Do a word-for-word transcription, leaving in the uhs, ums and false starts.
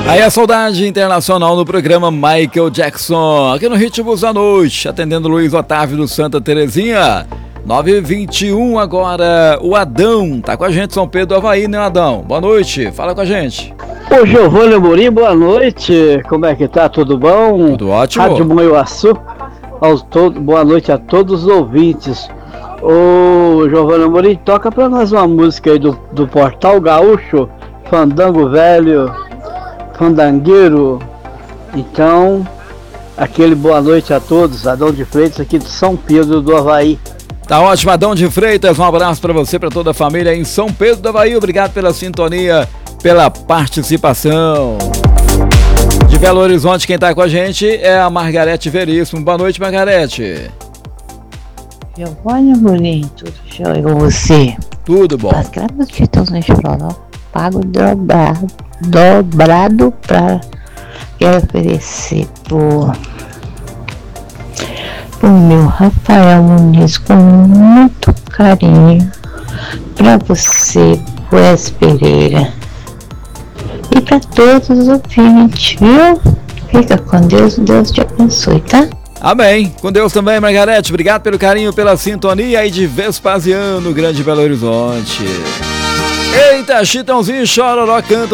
Aí a saudade internacional no programa Michael Jackson, aqui no Ritmos da Noite, atendendo Luiz Otávio do Santa Terezinha. nove e vinte e um agora, o Adão tá com a gente, São Pedro do Avaí, né, Adão? Boa noite, fala com a gente. Ô Giovanni Amorim, boa noite, como é que tá, tudo bom? Tudo ótimo. Rádio Manhuaçu, aos todo, boa noite a todos os ouvintes. Ô Giovanni Amorim, toca pra nós uma música aí do, do Portal Gaúcho, Fandango Velho, Fandangueiro. Então, aquele boa noite a todos, Adão de Freitas aqui de São Pedro do Avaí. Tá ótimo, Adão de Freitas, um abraço pra você, pra toda a família em São Pedro do Avaí, obrigado pela sintonia, pela participação. De Belo Horizonte, quem tá com a gente é a Margarete Veríssimo. Boa noite, Margarete. Giovanni Amorim, tudo jóia com você? Tudo bom. As gravas de Titãs Chororó, pago dobrado, dobrado pra quero oferecer pro, pro meu Rafael Muniz com muito carinho, pra você, Wes Pereira, e pra todos os ouvintes, viu? Fica com Deus, Deus te abençoe, tá? Amém. Com Deus também, Margarete. Obrigado pelo carinho, pela sintonia aí de Vespasiano, Grande Belo Horizonte. Eita, Chitãozinho e Chororó canta